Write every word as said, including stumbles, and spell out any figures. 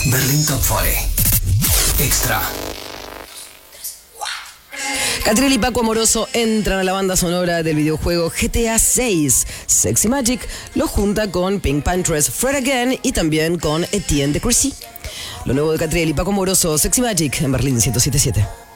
Berlín Top cuarenta. Extra. Catriel y Paco Amoroso entran a la banda sonora del videojuego G T A seis. Sexy Magic lo junta con Pink Panthers' Fred Again y también con Etienne de Crécy. Lo nuevo de Catriel y Paco Amoroso, Sexy Magic, en Berlín ciento siete punto siete.